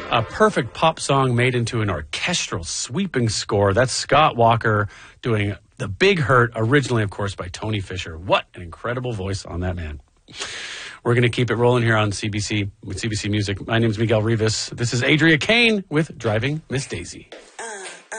A perfect pop song made into an orchestral sweeping score. That's Scott Walker doing The Big Hurt, originally, of course, by Tony Fisher. What an incredible voice on that man. We're going to keep it rolling here on CBC with CBC Music. My name is Miguel Rivas. This is Adria Kane with Driving Miss Daisy.